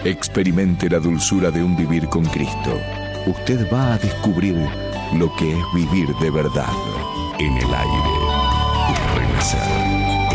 Experimente la dulzura de un vivir con Cristo. Usted va a descubrir lo que es vivir de verdad. En el aire, renacer.